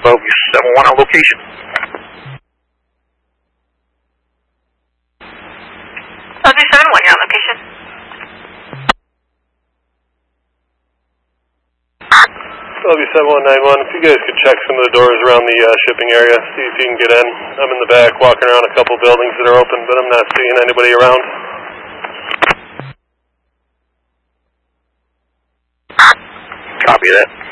Bellevue 71 on location. Bellevue 71, you're on location. Bellevue 7191, if you guys could check some of the doors around the shipping area, see if you can get in. I'm in the back walking around a couple buildings that are open, but I'm not seeing anybody around. Copy that.